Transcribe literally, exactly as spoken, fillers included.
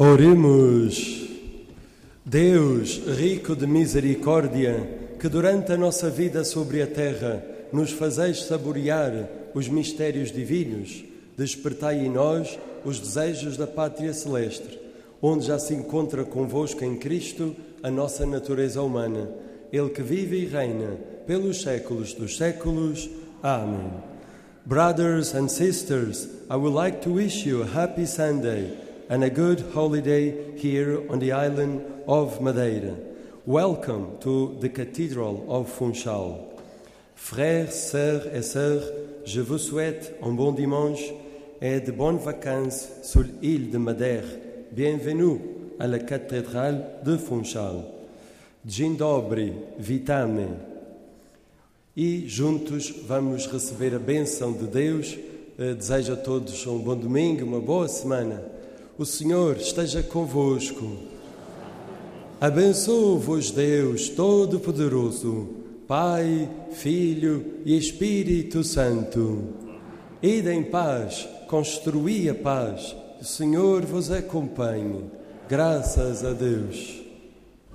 Oremos. Deus, rico de misericórdia, que durante a nossa vida sobre a terra nos fazeis saborear os mistérios divinos, despertai em nós os desejos da pátria celeste, onde já se encontra convosco em Cristo a nossa natureza humana, Ele que vive e reina pelos séculos dos séculos. Amém. Brothers and sisters, I would like to wish you a happy Sunday and a good holiday here on the island of Madeira. Welcome to the Cathedral of Funchal. Frères, sœurs et sœurs, je vous souhaite un bon dimanche et de bonnes vacances sur l'île de Madeira. Bienvenue à la Cathédrale de Funchal. Dzień dobry, witamy. E juntos vamos receber a bênção de Deus. Desejo a todos um bom domingo, uma boa semana. O Senhor esteja convosco. Abençoe-vos Deus Todo-Poderoso, Pai, Filho e Espírito Santo. Ide em paz, construí a paz. O Senhor vos acompanhe. Graças a Deus.